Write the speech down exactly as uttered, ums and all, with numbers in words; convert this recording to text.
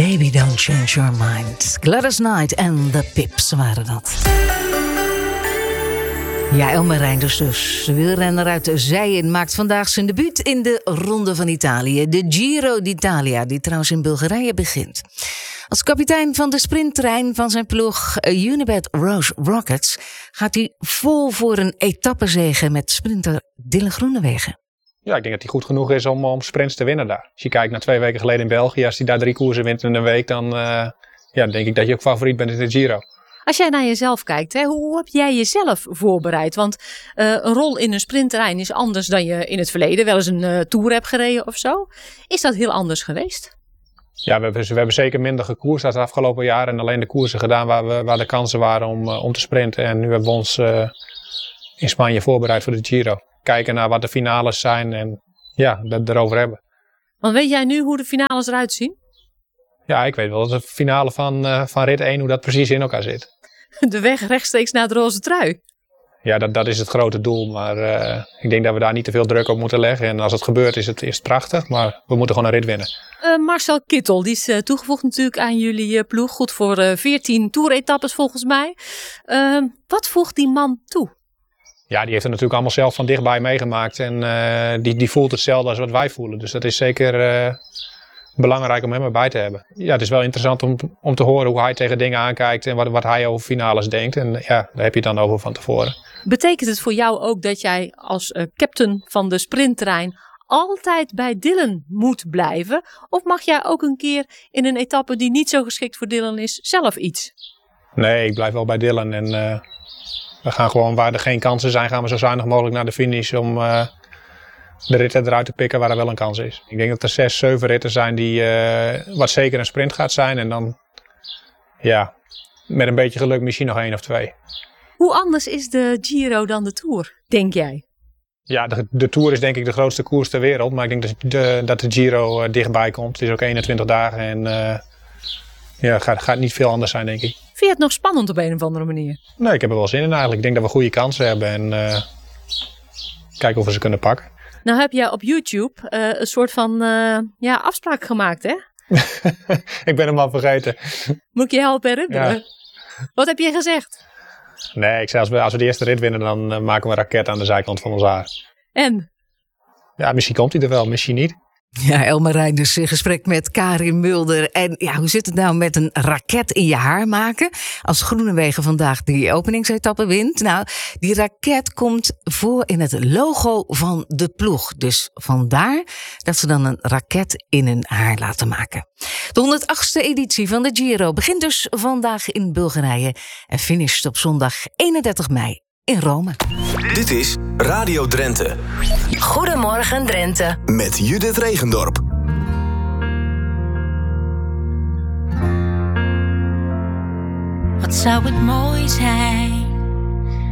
Baby Don't Change Your Mind. Gladys Knight en The Pips waren dat. Ja, Elmer Reinders dus. De wielrenner uit Zeien maakt vandaag zijn debuut in de Ronde van Italië. De Giro d'Italia, die trouwens in Bulgarije begint. Als kapitein van de sprinttrein van zijn ploeg Unibet Rose Rockets gaat hij vol voor een etappezege met sprinter Dylan Groenewegen. Ja, ik denk dat hij goed genoeg is om, om sprints te winnen daar. Als je kijkt naar twee weken geleden in België, als hij daar drie koersen wint in een week, dan uh, ja, denk ik dat je ook favoriet bent in de Giro. Als jij naar jezelf kijkt, hè, hoe heb jij jezelf voorbereid? Want uh, een rol in een sprintterrein is anders dan je in het verleden wel eens een uh, Tour hebt gereden of zo. Is dat heel anders geweest? Ja, we hebben, we hebben zeker minder gekoerst het afgelopen jaar en alleen de koersen gedaan waar, we, waar de kansen waren om, uh, om te sprinten. En nu hebben we ons uh, in Spanje voorbereid voor de Giro. Kijken naar wat de finales zijn en ja, dat erover hebben. Want weet jij nu hoe de finales eruit zien? Ja, ik weet wel de finale van, uh, van rit één, hoe dat precies in elkaar zit. De weg rechtstreeks naar de roze trui. Ja, dat, dat is het grote doel. Maar uh, ik denk dat we daar niet te veel druk op moeten leggen. En als het gebeurt is het, is het prachtig. Maar we moeten gewoon een rit winnen. Uh, Marcel Kittel, die is uh, toegevoegd natuurlijk aan jullie uh, ploeg. Goed voor uh, veertien toeretappes volgens mij. Uh, wat voegt die man toe? Ja, die heeft het natuurlijk allemaal zelf van dichtbij meegemaakt. En uh, die, die voelt hetzelfde als wat wij voelen. Dus dat is zeker uh, belangrijk om hem erbij te hebben. Ja, het is wel interessant om, om te horen hoe hij tegen dingen aankijkt. En wat, wat hij over finales denkt. En ja, daar heb je het dan over van tevoren. Betekent het voor jou ook dat jij als uh, captain van de sprinttrein altijd bij Dylan moet blijven? Of mag jij ook een keer in een etappe die niet zo geschikt voor Dylan is, zelf iets? Nee, ik blijf wel bij Dylan. En uh, we gaan gewoon waar er geen kansen zijn, gaan we zo zuinig mogelijk naar de finish om uh, de ritten eruit te pikken waar er wel een kans is. Ik denk dat er zes, zeven ritten zijn die uh, wat zeker een sprint gaat zijn. En dan, ja, met een beetje geluk misschien nog één of twee. Hoe anders is de Giro dan de Tour, denk jij? Ja, de, de Tour is denk ik de grootste koers ter wereld. Maar ik denk dat de, dat de Giro uh, dichtbij komt. Het is ook eenentwintig dagen en uh, ja, gaat, gaat niet veel anders zijn, denk ik. Vind je het nog spannend op een of andere manier? Nee, ik heb er wel zin in eigenlijk. Ik denk dat we goede kansen hebben en uh, kijken of we ze kunnen pakken. Nou heb jij op YouTube uh, een soort van uh, ja, afspraak gemaakt, hè? Ik ben hem al vergeten. Moet ik je helpen herinneren? Ja. Wat heb je gezegd? Nee, ik zei als we, als we de eerste rit winnen, dan uh, maken we een raket aan de zijkant van ons haar. En? Ja, misschien komt hij er wel, misschien niet. Ja, Elmer Reinders in gesprek met Karin Mulder. En ja, hoe zit het nou met een raket in je haar maken? Als Groenewegen vandaag die openingsetappe wint. Nou, die raket komt voor in het logo van de ploeg. Dus vandaar dat ze dan een raket in hun haar laten maken. De honderdachtste editie van de Giro begint dus vandaag in Bulgarije. En finisht op zondag eenendertig mei in Rome. Dit is Radio Drenthe. Goedemorgen Drenthe. Met Judith Regendorp. Wat zou het mooi zijn